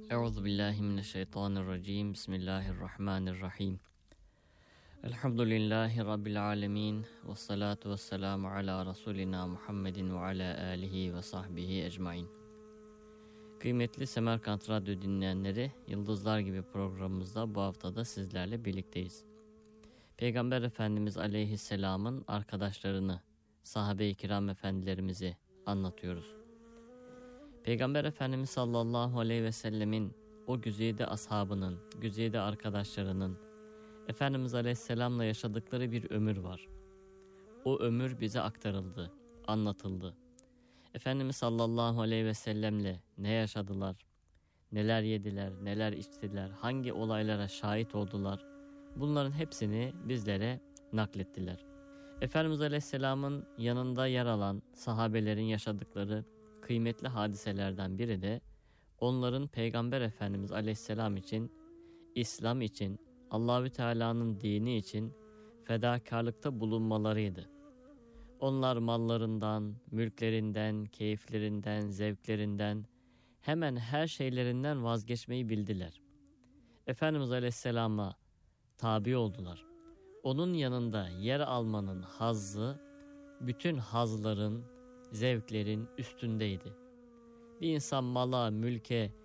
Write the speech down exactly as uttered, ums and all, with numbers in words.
Euzubillahimineşşeytanirracim. Bismillahirrahmanirrahim. Elhamdülillahi Rabbil alemin. Ve salatu ve selamu ala Resulina Muhammedin ve ala alihi ve sahbihi ecmain. Kıymetli Semerkant Radyo dinleyenleri, Yıldızlar Gibi programımızda bu haftada sizlerle birlikteyiz. Peygamber Efendimiz Aleyhisselam'ın arkadaşlarını, sahabe-i kiram efendilerimizi anlatıyoruz. Peygamber Efendimiz sallallahu aleyhi ve sellemin o güzide ashabının, güzide arkadaşlarının Efendimiz Aleyhisselam'la yaşadıkları bir ömür var. O ömür bize aktarıldı, anlatıldı. Efendimiz sallallahu aleyhi ve sellemle ne yaşadılar, neler yediler, neler içtiler, hangi olaylara şahit oldular, bunların hepsini bizlere naklettiler. Efendimiz Aleyhisselam'ın yanında yer alan sahabelerin yaşadıkları kıymetli hadiselerden biri de onların Peygamber Efendimiz Aleyhisselam için, İslam için, Allahü Teala'nın dini için fedakarlıkta bulunmalarıydı. Onlar mallarından, mülklerinden, keyiflerinden, zevklerinden, hemen her şeylerinden vazgeçmeyi bildiler. Efendimiz Aleyhisselam'a tabi oldular. Onun yanında yer almanın hazzı, bütün hazların, zevklerin üstündeydi. Bir insan mala, mülke,